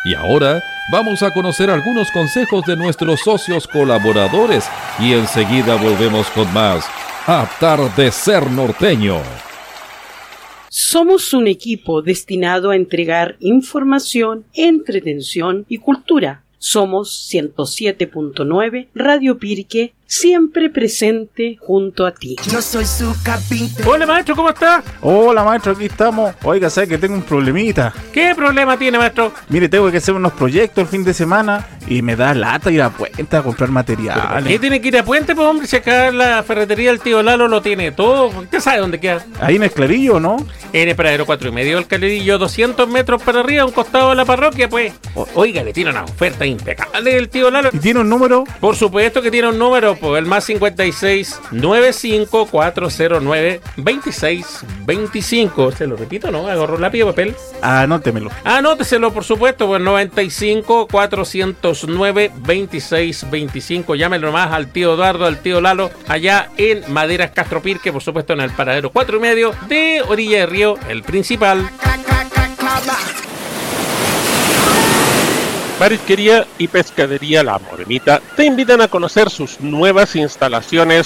Y ahora vamos a conocer algunos consejos de nuestros socios colaboradores y enseguida volvemos con más Atardecer Norteño. Somos un equipo destinado a entregar información, entretención y cultura. Somos 107.9 Radio Pirque, siempre presente junto a ti. Yo soy su capitán. Hola maestro, ¿cómo está? Hola maestro, aquí estamos. Oiga, ¿sabe que tengo un problemita? ¿Qué problema tiene, maestro? Mire, tengo que hacer unos proyectos el fin de semana y me da lata ir a Puente a comprar materiales. ¿Qué tiene que ir a Puente, pues hombre? Si acá la ferretería del tío Lalo lo tiene todo. ¿Usted sabe dónde queda? Ahí en el Clarillo, ¿no? En el paradero 4,5 del Clarillo, 200 metros para arriba, a un costado de la parroquia, pues. Oiga, le tiene una oferta impecable el tío Lalo. ¿Y tiene un número? Por supuesto que tiene un número, pues el más 56 95 409 26 25. Se lo repito, ¿no? Agarro lápiz y papel. Anótemelo. Anóteselo, por supuesto, pues 95 409 26 25. Llámenlo más al tío Eduardo, al tío Lalo, allá en Maderas Castro Pirque, por supuesto en el paradero 4,5 de Orilla de Río, el principal. Marisquería y Pescadería La Morenita te invitan a conocer sus nuevas instalaciones